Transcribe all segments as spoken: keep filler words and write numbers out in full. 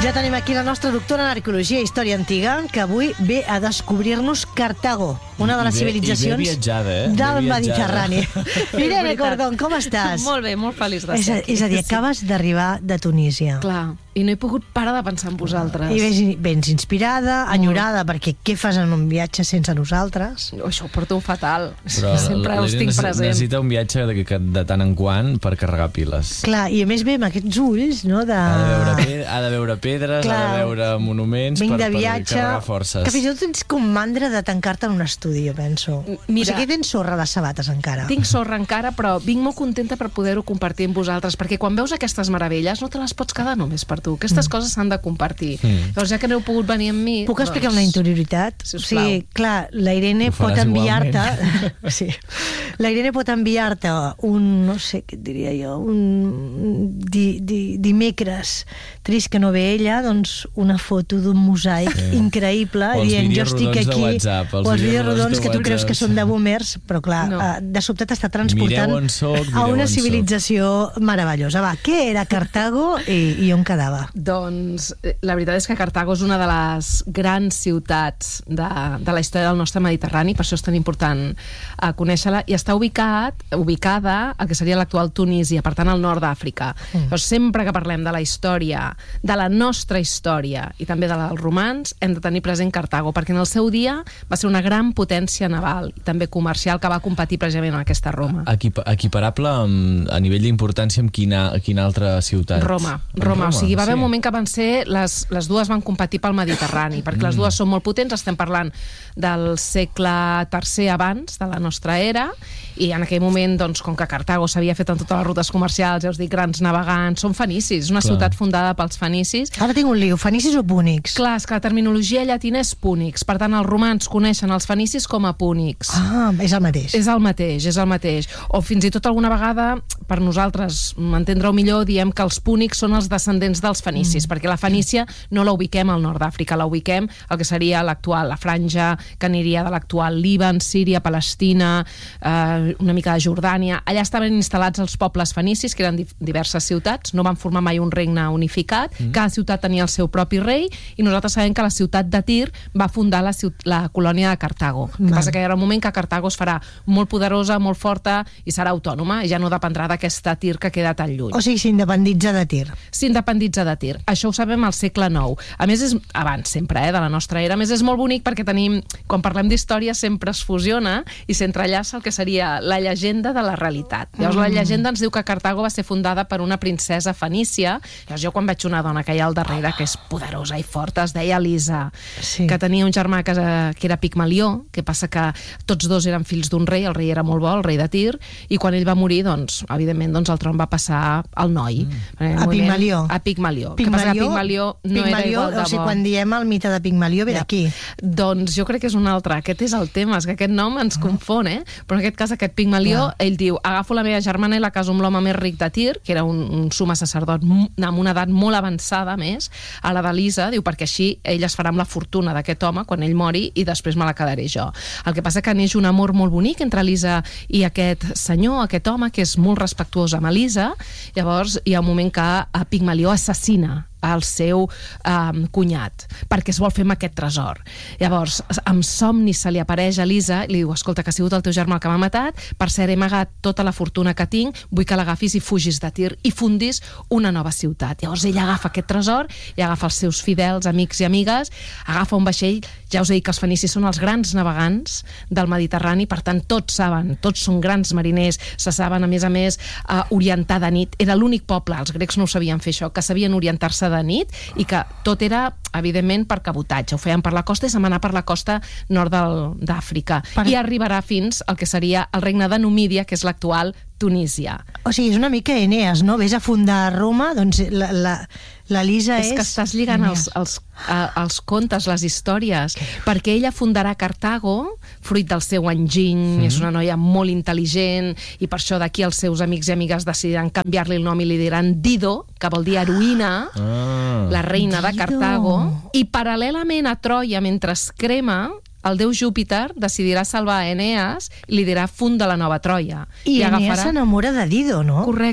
Ja tenim aquí la nostra doctora en arqueologia i història antiga, que avui ve a descobrir-nos Cartago, una de les civilitzacions viatjada, eh? del Mediterrani. Irene Cordón, com estàs? Molt bé, molt feliç de És a, ser aquí. és a dir, acabes d'arribar de Tunísia. Clar, i no he pogut parar de pensar en vosaltres. I vens, vens inspirada, enyorada, perquè què fas en un viatge sense nosaltres? Oh, això ho porto fatal. Però Sempre us tinc present. Necessita un viatge de, de tant en quant per carregar piles. Clar, i a més ve amb aquests ulls, no? De... Ha de veure, pe ha de veure pedres, Clar. ha de veure monuments Vinc per, de per viatge, carregar forces. que fins i tot tens com mandra de tancar-te en un estudi, jo penso. Mira, o sigui, tens sorra a les sabates encara. Tinc sorra encara, però vinc molt contenta per poder-ho compartir amb vosaltres, perquè quan veus aquestes meravelles no te les pots quedar només per tu. Aquestes mm. coses s'han de compartir. Mm. Llavors, ja que no heu pogut venir amb mi... Puc doncs... explicar una interioritat? Sisplau. O sigui, clar, la Irene Ho pot faràs enviar-te... sí. La Irene pot enviar-te un, no sé què et diria jo, un di, di, dimecres trist que no ve ella, doncs una foto d'un mosaic sí. increïble, o dient jo estic aquí, WhatsApp, o els vídeos rodons que tu WhatsApp. creus que són de boomers, però clar, No. de sobte t'està transportant soc, a una civilització meravellosa. Va, què era Cartago i, i on quedava? Doncs la veritat és que Cartago és una de les grans ciutats de, de la història del nostre Mediterrani, per això és tan important uh, conèixer-la, i està ubicat, ubicada al que seria l'actual Tunísia, per tant al nord d'Àfrica. Mm. Doncs sempre que parlem de la història, de la nostra història i també de la dels romans, hem de tenir present Cartago, perquè en el seu dia va ser una gran potència naval i també comercial que va competir precisament en aquesta Roma. Equip equiparable amb, a nivell d'importància amb quina, quina altra ciutat? Roma. Roma. Roma. O sigui, va haver sí. un moment que van ser... Les, les dues van competir pel Mediterrani, perquè mm. les dues són molt potents, estem parlant del segle tercer abans de la nostra era, i en aquell moment, doncs, com que Cartago s'havia fet en totes les rutes comercials, ja us dic, grans navegants, són fenicis, és una Clar. ciutat fundada pels fenicis. Ara tinc un lío, fenicis o púnics? Clar, és que la terminologia llatina és púnics, per tant, els romans coneixen els fenicis com a púnics. Ah, és el mateix. És el mateix, és el mateix. O fins i tot alguna vegada, per nosaltres entendre-ho millor, diem que els púnics són els descendents dels fenicis, mm. perquè la Fenícia no la ubiquem al nord d'Àfrica, la ubiquem al que seria l'actual, la franja que aniria de l'actual Líban, Síria, Palestina, eh, una mica de Jordània. Allà estaven instal·lats els pobles fenicis, que eren diverses ciutats, no van formar mai un regne unificat, mm. cada ciutat tenia el seu propi rei, i nosaltres sabem que la ciutat de Tir va fundar la, la colònia de Cartago. El que passa que hi ha un moment que Cartago es farà molt poderosa, molt forta, i serà autònoma, i ja no dependrà d'aquesta Tir que queda tan lluny. O sigui, s'independitza de Tir. S'independitza de Tir. Això ho sabem al segle nou. A més, és abans sempre, eh, de la nostra era. A més, és molt bonic perquè tenim, quan parlem d'història, sempre es fusiona i s'entrellaça el que seria la llegenda de la realitat. Llavors, mm. la llegenda ens diu que Cartago va ser fundada per una princesa fenícia. Llavors, jo quan veig una dona que hi ha al darrere, que és poderosa i forta, es deia Elisa, sí. que tenia un germà que, que era Pigmalió, que passa que tots dos eren fills d'un rei, el rei era molt bo, el rei de Tir, i quan ell va morir, doncs, evidentment, doncs, el tron va passar al noi. Mm. A Pigmalió. A Pigmalió. Pigmalió, que passa que Pigmalió no Pigmalió, era igual de bo. O sigui, quan diem el mite de Pigmalió ve ja. d'aquí. Doncs jo crec que és un altre. Aquest és el tema, és que aquest nom ens confon, eh? Però en aquest cas, aquest Pigmalió, ja. ell diu, agafo la meva germana i la caso amb l'home més ric de Tir, que era un, un suma sacerdot amb una edat molt avançada més, a la d'Elisa, diu, perquè així ell es farà amb la fortuna d'aquest home quan ell mori i després me la quedaré jo. El que passa que neix un amor molt bonic entre Elisa i aquest senyor, aquest home, que és molt respectuós amb Elisa. Llavors hi ha un moment que Pigmalió assassina al seu um, cunyat, perquè es vol fer amb aquest tresor. Llavors, amb somni se li apareix a Elisa i li diu, escolta, que ha sigut el teu germà el que m'ha matat, per cert, he amagat tota la fortuna que tinc, vull que l'agafis i fugis de Tir i fundis una nova ciutat. Llavors ell agafa aquest tresor i agafa els seus fidels, amics i amigues, agafa un vaixell, ja us he dit que els fenicis són els grans navegants del Mediterrani, per tant, tots saben, tots són grans mariners, se saben, a més a més, uh, orientar de nit. Era l'únic poble, els grecs no ho sabien fer això, que sabien orientar-se de nit, i que tot era, evidentment, per cabotatge. Ho feien per la costa i se'n va anar per la costa nord d'Àfrica. Per... I arribarà fins al que seria el regne de Numídia, que és l'actual Tunísia. O sigui, és una mica Eneas, no? Ves a fundar Roma, doncs la, la, la Lisa és... És que estàs lligant els, els, els contes, les històries, perquè ella fundarà Cartago, fruit del seu enginy, mm. és una noia molt intel·ligent, i per això d'aquí els seus amics i amigues decidiran canviar-li el nom i li diran Dido, que vol dir heroïna, ah. la reina Dido. de Cartago, i paral·lelament a Troia, mentre es crema, el déu Júpiter decidirà salvar a Eneas i li dirà funda la nova Troia. I, I Eneas agafarà... s'enamora de Dido, no? Correcte.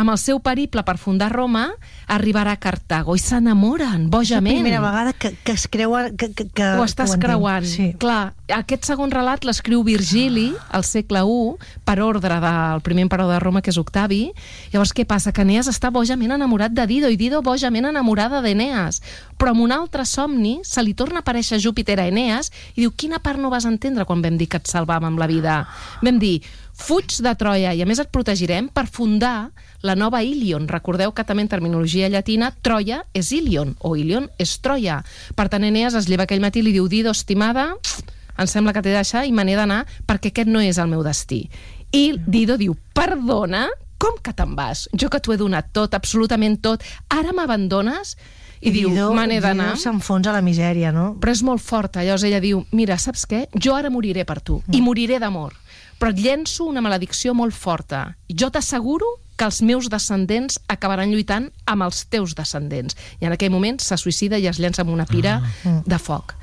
amb el seu periple per fundar Roma, arribarà a Cartago i s'enamoren, bojament. És la primera vegada que, que es creuen... Que, que, que ho estàs ho creuant. Sí. Clar, aquest segon relat l'escriu Virgili al segle u per ordre del primer emperador de Roma, que és Octavi. Llavors, què passa? Que Eneas està bojament enamorat de Dido i Dido bojament enamorada d'Eneas. Però en un altre somni se li torna a aparèixer Júpiter a Eneas i diu, quina part no vas entendre quan vam dir que et salvàvem la vida? Vam dir, fuig de Troia i a més et protegirem per fundar la nova Ilion. Recordeu que també en terminologia llatina Troia és Ilion o Ilion és Troia. Per tant, Eneas es lleva aquell matí i li diu, Dido, estimada, em sembla que t'he de deixar i me n'he d'anar perquè aquest no és el meu destí. I Dido diu, perdona, com que te'n vas? Jo que t'ho he donat tot, absolutament tot, ara m'abandones? I, I diu, me n'he d'anar. Dido s'enfonsa a la misèria, no? Però és molt forta. Llavors ella diu, mira, saps què? Jo ara moriré per tu, mm. i moriré d'amor. Però et llenço una maledicció molt forta. Jo t'asseguro que els meus descendents acabaran lluitant amb els teus descendents. I en aquell moment se suïcida i es llença amb una pira ah. de foc.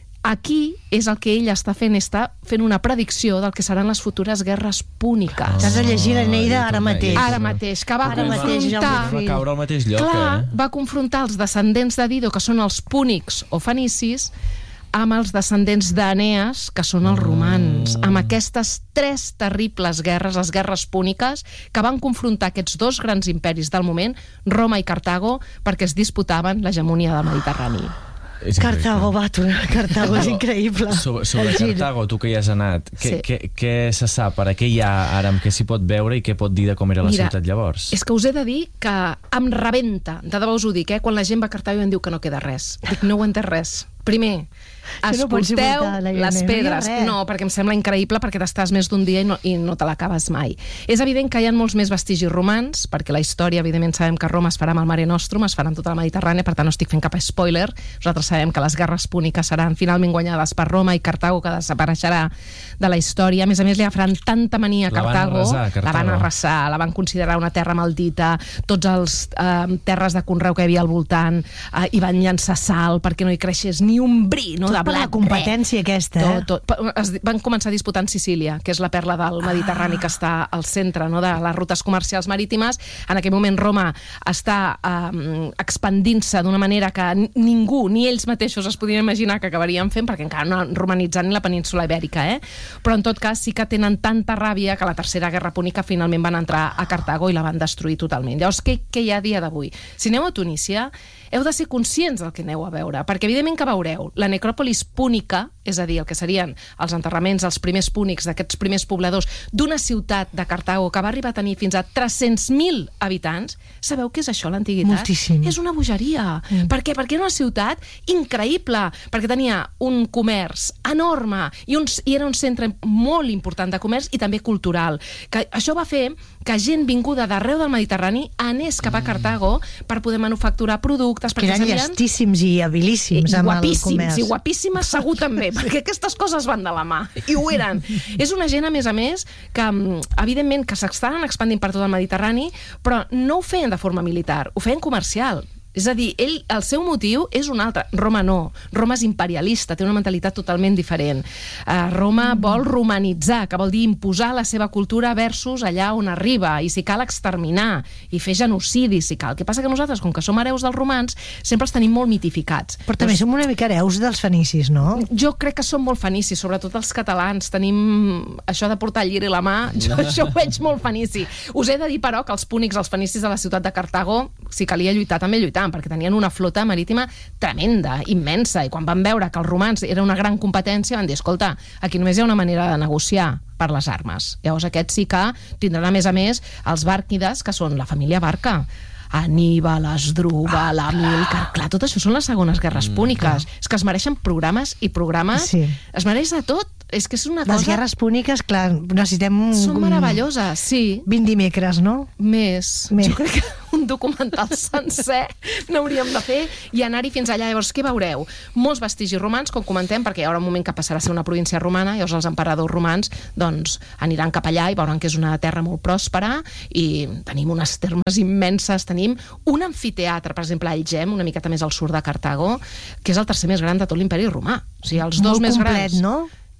Aquí és el que ell està fent, està fent una predicció del que seran les futures guerres púniques. T'has de llegir l'Eneida ara mateix. Ara mateix, que va ara confrontar... Va caure al mateix lloc, clar, eh? va confrontar els descendents de Dido, que són els púnics o fenicis, amb els descendents d'Eneas, que són els romans, amb aquestes tres terribles guerres, les guerres púniques, que van confrontar aquests dos grans imperis del moment, Roma i Cartago, perquè es disputaven l'hegemonia del Mediterrani. Cartago, va, tu, Cartago és increïble. Sobre, sobre Cartago, tu que hi has anat, què, sí. què, què se sap? Per a què hi ha ara, amb què s'hi pot veure i què pot dir de com era la Mira, ciutat llavors? És que us he de dir que em rebenta, de debò us ho dic, eh? Quan la gent va a Cartago i em diu que no queda res. Dic, no ho entès res. Primer, escolteu no les pedres. No, no, perquè em sembla increïble, perquè t'estàs més d'un dia i no, i no te l'acabes mai. És evident que hi ha molts més vestigis romans, perquè la història, evidentment, sabem que Roma es farà amb el Mare Nostrum, es farà amb tota la Mediterrània, per tant no estic fent cap spoiler. Nosaltres sabem que les guerres púniques seran finalment guanyades per Roma i Cartago, que desapareixerà de la història. A més a més, li faran tanta mania a Cartago, la van arrasar, la van arrasar, la van considerar una terra maldita, tots els eh, terres de conreu que hi havia al voltant, eh, hi van llançar sal perquè no hi creixés ni un bri, no, tot de per blat, la competència res. aquesta, eh? Tot, tot. Es van començar disputant Sicília, que és la perla del Mediterrani, ah. que està al centre, no, de les rutes comercials marítimes. En aquell moment Roma està eh, expandint-se d'una manera que ningú, ni ells mateixos es podien imaginar que acabarien fent, perquè encara no han romanitzat ni la península Ibèrica, eh? Però en tot cas sí que tenen tanta ràbia que la tercera guerra púnica finalment van entrar a Cartago i la van destruir totalment. Llavors, què, què hi ha a dia d'avui? Si aneu a Tunísia, heu de ser conscients del que aneu a veure, perquè evidentment que veureu la necròpolis púnica, és a dir, el que serien els enterraments dels primers púnics, d'aquests primers pobladors d'una ciutat de Cartago que va arribar a tenir fins a tres-cents mil habitants. Sabeu què és això, l'antiguitat? Moltíssim. És una bogeria. Mm. Per què? Perquè era una ciutat increïble, perquè tenia un comerç enorme i, un, i era un centre molt important de comerç i també cultural. Que això va fer que gent vinguda d'arreu del Mediterrani anés cap a Cartago per poder manufacturar productes. Que eren llestíssims i habilíssims I, amb guapíssims, el comerç. I guapíssimes segur també, perquè aquestes coses van de la mà. I ho eren. És una gent, a més a més, que evidentment que s'estan expandint per tot el Mediterrani, però no ho feien de forma militar, ho feien comercial. És a dir, ell, el seu motiu és un altre. Roma no. Roma és imperialista, té una mentalitat totalment diferent. Uh, Roma mm. vol romanitzar, que vol dir imposar la seva cultura versus allà on arriba, i si cal exterminar, i fer genocidi, si cal. El que passa que nosaltres, com que som hereus dels romans, sempre els tenim molt mitificats. Però també som una mica hereus dels fenicis, no? Jo crec que som molt fenicis, sobretot els catalans. Tenim això de portar el lliri a la mà, jo això ho veig molt fenici. Us he de dir, però, que els púnics, els fenicis de la ciutat de Cartago, si calia lluitar, també lluitar, perquè tenien una flota marítima tremenda, immensa, i quan van veure que els romans era una gran competència van dir, escolta, aquí només hi ha una manera de negociar per les armes. Llavors aquests sí que tindran a més a més els bàrquides, que són la família Barca. Aníbal, Asdrúbal, Amílcar... Clar, tot això són les segones guerres púniques. Mm, és que es mereixen programes i programes. Sí. Es mereix de tot. És que és una les cosa... guerres púniques, clar, necessitem... Són meravelloses, sí. vint dimecres, no? Més. Més. Jo crec que un documental sencer n'hauríem de fer i anar-hi fins allà. Llavors, què veureu? Molts vestigis romans, com comentem, perquè hi haurà un moment que passarà a ser una província romana, llavors els emperadors romans doncs, aniran cap allà i veuran que és una terra molt pròspera i tenim unes termes immenses, tenim un amfiteatre, per exemple, a Algem, una miqueta més al sud de Cartago, que és el tercer més gran de tot l'imperi romà. O sigui, els dos molt més complet, grans... no?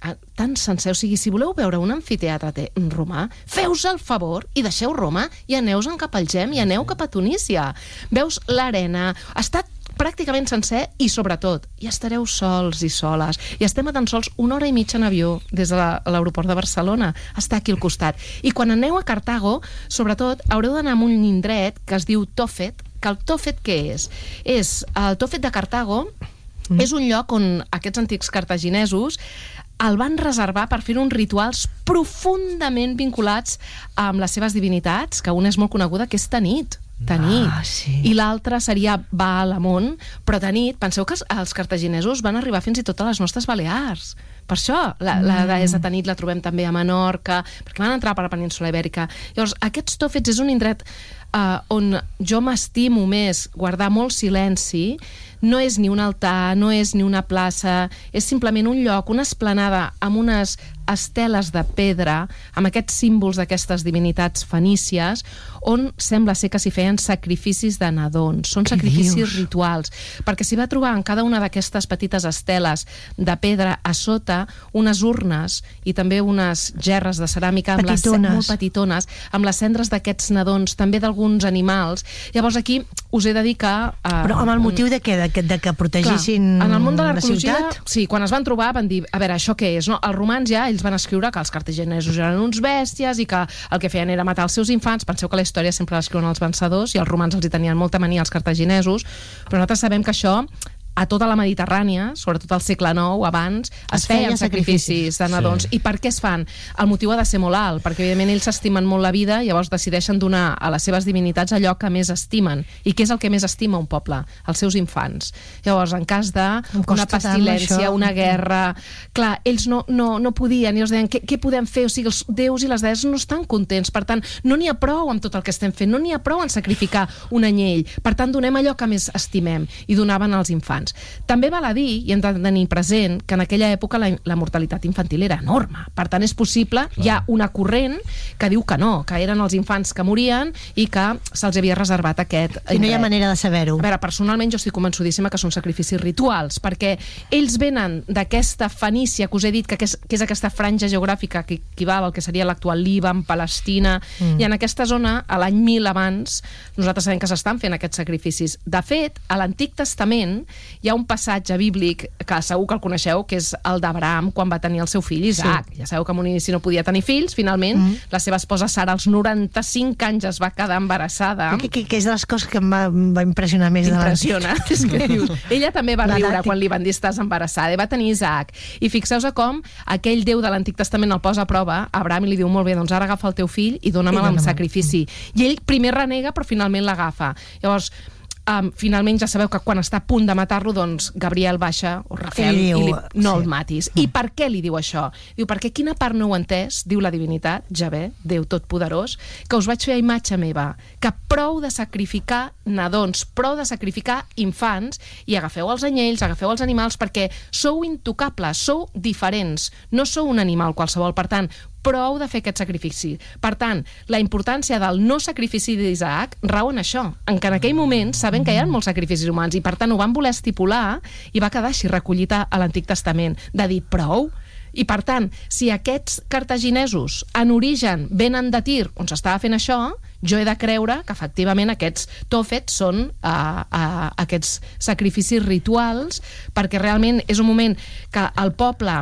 tan sencer. O sigui, si voleu veure un amfiteatre romà, feu-vos el favor i deixeu Roma i aneu-se'n cap al Gem i aneu cap a Tunísia. Veus l'arena, està pràcticament sencer i, sobretot, hi estareu sols i soles. I estem a tan sols una hora i mitja en avió des de l'aeroport de Barcelona. Està aquí al costat. I quan aneu a Cartago, sobretot, haureu d'anar a un indret que es diu Tofet, que el Tofet què és? És el Tofet de Cartago, mm. és un lloc on aquests antics cartaginesos el van reservar per fer uns rituals profundament vinculats amb les seves divinitats, que una és molt coneguda, que és Tanit. Tanit. Ah, sí. I l'altre seria Baal Amon, però Tanit, penseu que els cartaginesos van arribar fins i tot a les nostres Balears. Per això la, la deessa Tanit la trobem també a Menorca, perquè van entrar per la península Ibèrica. Llavors, aquests Tòfets és un indret uh, on jo m'estimo més guardar molt silenci. No és ni un altar, no és ni una plaça, és simplement un lloc, una esplanada amb unes esteles de pedra, amb aquests símbols d'aquestes divinitats fenícies, on sembla ser que s'hi feien sacrificis de nadons. Són sacrificis rituals, perquè s'hi va trobar en cada una d'aquestes petites esteles de pedra a sota unes urnes i també unes gerres de ceràmica amb les, molt petitones, amb les cendres d'aquests nadons, també d'alguns animals. Llavors aquí us he de dir que... Uh, Però amb el motiu de què? De que, de que protegissin clar, en el món de la ciutat? Sí, quan es van trobar van dir, a veure, això què és? No? Els romans ja, ells van escriure que els cartaginesos eren uns bèsties i que el que feien era matar els seus infants. Penseu que la història sempre l'escriuen els vencedors i els romans els hi tenien molta mania als cartaginesos, però nosaltres sabem que això a tota la Mediterrània, sobretot al segle nou, abans, es, es feien sacrificis de nadons. Sí. I per què es fan? El motiu ha de ser molt alt, perquè evidentment ells estimen molt la vida i llavors decideixen donar a les seves divinitats allò que més estimen. I què és el que més estima un poble? Els seus infants. Llavors, en cas d'una pestilència, una guerra... Clar, ells no, no, no podien, i els deien, què, què podem fer? O sigui, els déus i les dees no estan contents, per tant, no n'hi ha prou amb tot el que estem fent, no n'hi ha prou en sacrificar un anyell, per tant, donem allò que més estimem, i donaven als infants. També val a dir, i hem de tenir present, que en aquella època la, la mortalitat infantil era enorme. Per tant, és possible, clar, hi ha una corrent que diu que no, que eren els infants que morien i que se'ls havia reservat aquest... I no hi ha manera de saber-ho. A veure, personalment jo estic convençudíssima que són sacrificis rituals, perquè ells venen d'aquesta Fenícia que us he dit, que és, que és aquesta franja geogràfica que equival al que seria l'actual Líban, Palestina, mm. i en aquesta zona, a l'any mil abans, nosaltres sabem que s'estan fent aquests sacrificis. De fet, a l'Antic Testament hi ha un passatge bíblic que segur que el coneixeu, que és el d'Abraham quan va tenir el seu fill Isaac. Sí. Ja sabeu que en un inici no podia tenir fills, finalment mm. la seva esposa Sara als noranta-cinc anys es va quedar embarassada. Que, que, que és de les coses que em va, em va impressionar més de l'Antic. És que dius, ella també va riure quan li van dir estàs embarassada i va tenir Isaac. I fixeu-vos com aquell Déu de l'Antic Testament el posa a prova a Abraham i li diu, molt bé, doncs ara agafa el teu fill i dóna-me'l en sacrifici. I ell primer renega però finalment l'agafa. Llavors, Um, finalment ja sabeu que quan està a punt de matar-lo, doncs Gabriel baixa, o Rafael, i, diu, i li, no sí. el matis. I per què li diu això? Diu, perquè quina part no ho he entès, diu la divinitat, Javé, Déu totpoderós, que us vaig fer a imatge meva, que prou de sacrificar nadons, prou de sacrificar infants, i agafeu els anyells, agafeu els animals, perquè sou intocables, sou diferents, no sou un animal qualsevol, per tant, prou de fer aquest sacrifici. Per tant, la importància del no sacrifici d'Isaac rau en això, en què en aquell moment sabem que hi ha molts sacrificis humans i per tant ho van voler estipular i va quedar així recollit a l'Antic Testament, de dir prou. I per tant, si aquests cartaginesos en origen venen de Tir, on s'estava fent això, jo he de creure que efectivament aquests tòfets són uh, uh, aquests sacrificis rituals, perquè realment és un moment que el poble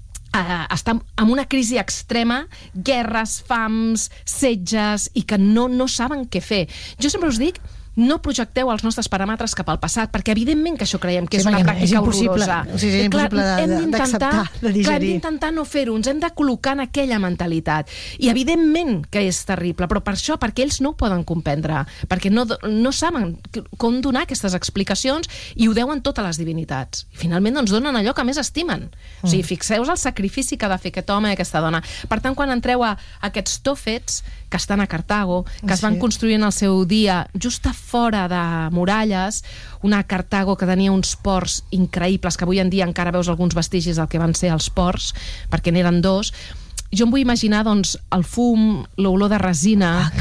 Uh, està en una crisi extrema, guerres, fams, setges, i que no, no saben què fer. Jo sempre us dic, no projecteu els nostres paràmetres cap al passat, perquè evidentment que això creiem que és sí, una pràctica és horrorosa. O sigui, és impossible d'acceptar, de digerir. Clar, hem d'intentar no fer-ho, ens hem de col·locar en aquella mentalitat. I evidentment que és terrible, però per això, perquè ells no ho poden comprendre, perquè no, no saben com donar aquestes explicacions i ho deuen totes les divinitats. I finalment doncs donen allò que més estimen. Mm. O sigui, fixeu-vos el sacrifici que ha de fer aquest home i aquesta dona. Per tant, quan entreu a aquests tòfets que estan a Cartago, que es van sí. construir en el seu dia just a fora de muralles, una Cartago que tenia uns ports increïbles, que avui en dia encara veus alguns vestigis del que van ser els ports, perquè n'eren dos. Jo em vull imaginar doncs, el fum, l'olor de resina, ah,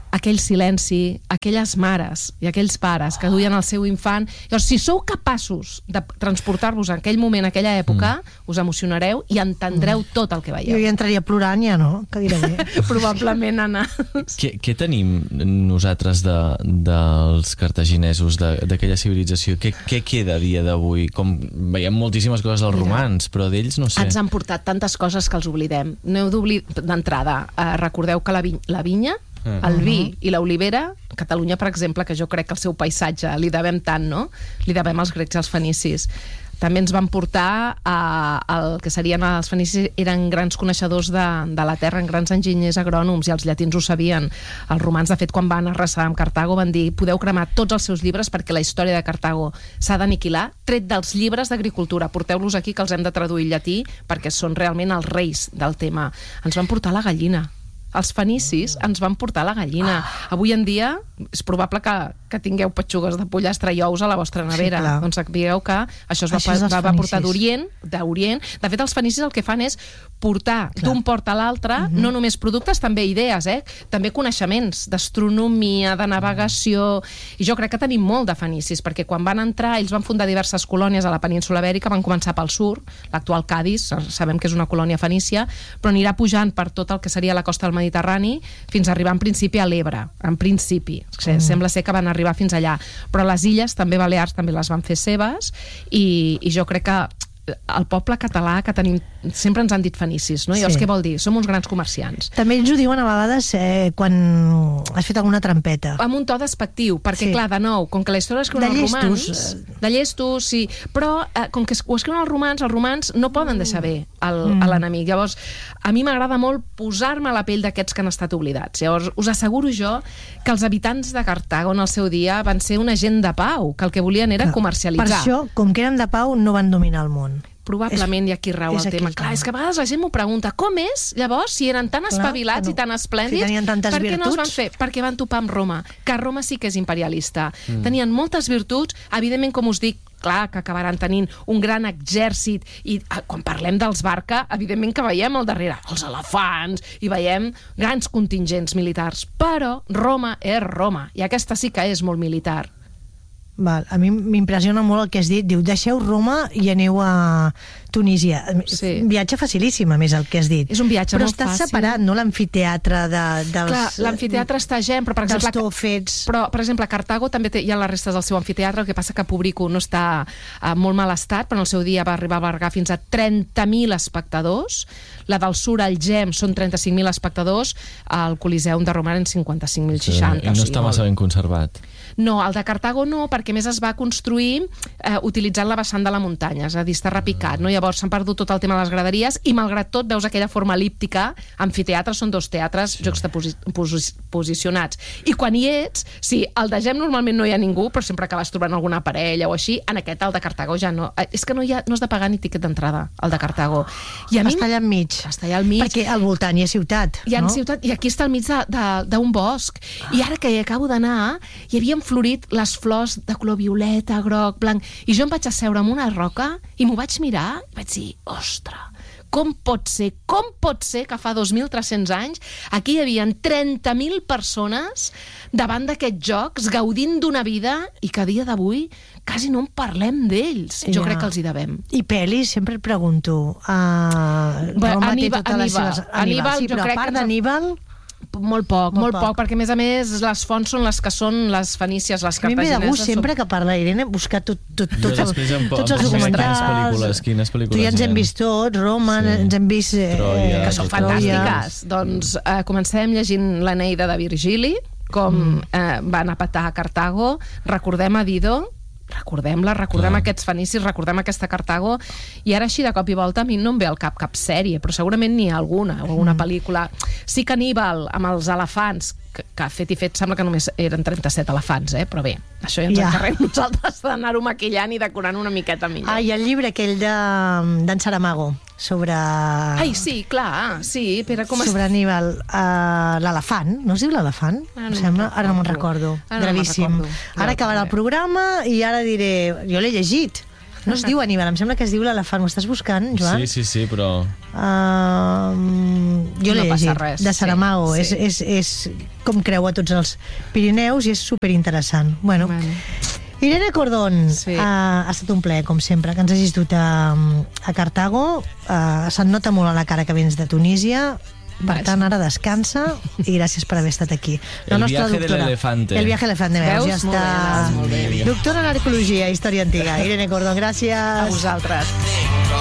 aquell silenci, aquelles mares i aquells pares que duien el seu infant. Llavors, si sou capaços de transportar-vos en aquell moment, en aquella època, mm. us emocionareu i entendreu mm. tot el que veieu. Jo hi entraria plorant ja, no? Que diré bé. Probablement, Anna. Què, què tenim nosaltres de, dels cartaginesos, d'aquella civilització? Què, què queda a dia d'avui? Com veiem moltíssimes coses dels romans, però d'ells no sé. Ens han portat tantes coses que els oblidem. No heu d'oblidar d'entrada. Eh, recordeu que la, vi la vinya, el vi i l'olivera, Catalunya, per exemple, que jo crec que el seu paisatge li devem tant, no? Li devem als grecs i als fenicis. També ens van portar a, el que serien els fenicis, eren grans coneixedors de, de la terra, grans enginyers agrònoms, i els llatins ho sabien. Els romans, de fet, quan van arrasar amb Cartago, van dir: podeu cremar tots els seus llibres perquè la història de Cartago s'ha d'aniquilar, tret dels llibres d'agricultura. Porteu-los aquí, que els hem de traduir al llatí, perquè són realment els reis del tema. Ens van portar la gallina. Els fenicis ens van portar la gallina. Ah. Avui en dia és probable que, que tingueu petxugues de pollastre i ous a la vostra nevera. Sí, doncs sapigueu que això es va, això va, va portar d'Orient. d'Orient. De fet, els fenicis el que fan és portar d'un port a l'altre, uh -huh. no només productes, també idees, eh? També coneixements d'astronomia, de navegació. I jo crec que tenim molt de fenicis, perquè quan van entrar, ells van fundar diverses colònies a la península Ibèrica, van començar pel sud, l'actual Cadis, sabem que és una colònia fenícia, però anirà pujant per tot el que seria la costa del Mediterrani fins a arribar en principi a l'Ebre, en principi. Mm. Sembla ser que van arribar fins allà. Però les illes, també Balears, també les van fer seves, i, i jo crec que el poble català que tenim, sempre ens han dit fenicis, no? I llavors, sí. Què vol dir? Som uns grans comerciants. També ens ho diuen a vegades eh, quan has fet alguna trampeta. Amb un to despectiu, perquè sí. clar, de nou, com que la història escriuen els romans... De llestos, sí. Però eh, com que ho escriuen els romans, els romans no poden deixar bé el, mm. a l'enemic. Llavors, a mi m'agrada molt posar-me a la pell d'aquests que han estat oblidats. Llavors, us asseguro jo que els habitants de Cartago en el seu dia van ser una gent de pau, que el que volien era comercialitzar. Per això, com que eren de pau, no van dominar el món. Probablement hi ha aquí rau el tema. Clar, és que a vegades la gent m'ho pregunta, com és, llavors, si eren tan espavilats i tan esplèndids, per què no es van fer? Perquè van topar amb Roma, que Roma sí que és imperialista. Mm. Tenien moltes virtuts, evidentment, com us dic, clar, que acabaran tenint un gran exèrcit, i quan parlem dels Barca, evidentment que veiem al darrere els elefants, i veiem grans contingents militars, però Roma és Roma, i aquesta sí que és molt militar. Val. A mi m'impressiona molt el que has dit. Diu, deixeu Roma i aneu a Tunísia. Sí. Un viatge facilíssim, a més, el que has dit. És un viatge però molt fàcil. Però està separat, no, l'amfiteatre de, dels... Clar, l'amfiteatre està gent, però per exemple... Dels tòfets... Però, per exemple, a Cartago també té, hi ha les restes del seu amfiteatre, el que passa que Pobrico no està en molt mal estat, però en el seu dia va arribar a albergar fins a trenta mil espectadors. La del Sur, al Gem, són trenta-cinc mil espectadors. El Coliseum de Roma eren cinquanta-cinc mil seixanta. I no està massa ben conservat. No, el de Cartago no, perquè més es va construir eh, utilitzant la vessant de la muntanya, és a dir, està repicat, no? Llavors s'han perdut tot el tema de les graderies i malgrat tot veus aquella forma elíptica. Amfiteatres són dos teatres sí. juxtaposicionats. I quan hi ets, sí, al de Gem normalment no hi ha ningú, però sempre acabes trobant alguna parella o així. En aquest, el de Cartago, ja no. És que no, hi ha, no has de pagar ni tiquet d'entrada, el de Cartago. I a mi, està allà enmig. Està allà al mig. Perquè al voltant hi ha ciutat. Hi ha no? ciutat, i aquí està al mig d'un bosc. Ah. I ara que hi acabo d'anar, hi havia florit les flors de color violeta, groc, blanc, i jo em vaig asseure en una roca i m'ho vaig mirar i vaig dir, ostres, com pot ser, com pot ser que fa dos mil tres-cents anys aquí hi havia trenta mil persones davant d'aquests jocs, gaudint d'una vida, i que a dia d'avui quasi no en parlem d'ells. Jo ja. crec que els hi devem. I pel·lis, sempre et pregunto, uh, Roma té totes les seves... Aníbal, sí, però a part d'Aníbal... Molt poc, molt, molt poc. poc, perquè a més a més les fonts són les que són les fenícies, les cartagineses. A mi m'he de gust sempre que parla Irene buscar tot, tot, tot, tot, tots els documentals. Pel·lícules, quines pel·lícules? Tu ja ens hem vist tots, Roma, sí. ens hem vist... Eh, Troia, que són fantàstiques. Doncs eh, comencem llegint l'Eneida de Virgili, com mm. eh, van a petar a Cartago, recordem a Dido, recordem-la, recordem Clar. aquests fenicis, recordem aquesta Cartago, i ara així de cop i volta a mi no em ve al cap cap sèrie, però segurament n'hi ha alguna, o alguna pel·lícula. Sí que Aníbal, amb els elefants, que, que fet i fet sembla que només eren trenta-set elefants, eh? Però bé, això ja ens ja. encarreguem nosaltres d'anar-ho maquillant i decorant una miqueta millor. Ah, i el llibre aquell d'en Saramago, sobre... Ai, sí, clar, sí, però com... Sobre Aníbal, uh, l'elefant, no es diu l'elefant? Ara no, sembla? Ara no me'n recordo. Ara Gravíssim. No recordo. Ara acabarà el programa i ara diré... Jo l'he llegit. No es diu animal, em sembla que es diu l'elefant. Ho estàs buscant, Joan? Sí, sí, sí, però... Uh, jo l'he No passa llegit, res, de Saramago. sí, És, sí. és, és com creua tots els Pirineus i és superinteressant. Bueno, Bueno. Irene Cordón, Sí. ha, ha estat un plaer, com sempre, que ens hagis dut a, a Cartago. Uh, se't nota molt a la cara que vens de Tunísia. Per Vaja. tant, ara descansa i gràcies per haver estat aquí. El viaje del elefante. El viaje del elefante, veus? Veus? Ja Molt està. bé, Neus, molt bé. Doctora en Arqueologia, Història Antiga. Irene Cordón, gràcies. A vosaltres.